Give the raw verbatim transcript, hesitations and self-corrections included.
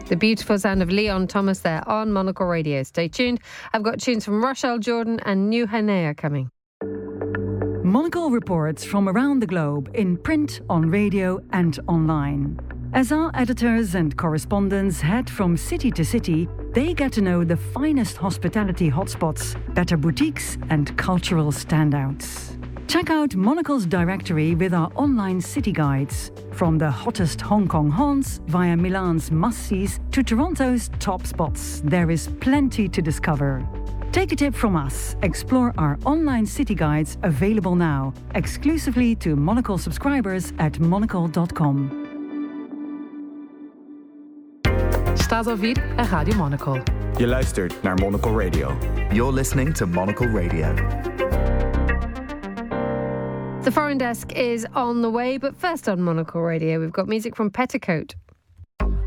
The beautiful sound of Leon Thomas there on Monocle Radio. Stay tuned. I've got tunes from Rochelle Jordan and New Hanea coming. Monocle reports from around the globe in print, on radio and online. As our editors and correspondents head from city to city, they get to know the finest hospitality hotspots, better boutiques and cultural standouts. Check out Monocle's directory with our online city guides. From the hottest Hong Kong haunts via Milan's must-sees to Toronto's top spots, there is plenty to discover. Take a tip from us. Explore our online city guides available now, exclusively to Monocle subscribers at monocle dot com. Estás a ouvir a Rádio Monocle. Je luistert naar Monocle Radio. You're listening to Monocle Radio. The Foreign Desk is on the way, but first on Monocle Radio, we've got music from Petticoat.